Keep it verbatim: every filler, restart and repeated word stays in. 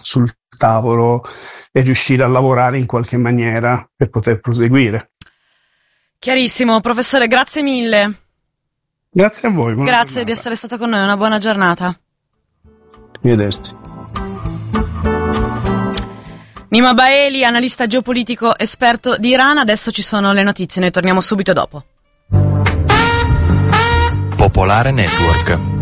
sul tavolo e riuscire a lavorare in qualche maniera per poter proseguire. Chiarissimo, professore, grazie mille. Grazie a voi. Buona Grazie giornata. di essere stato con noi, una buona giornata. Arrivederci. Nima Baeli, analista geopolitico esperto di Iran. Adesso ci sono le notizie, noi torniamo subito dopo. Popolare Network.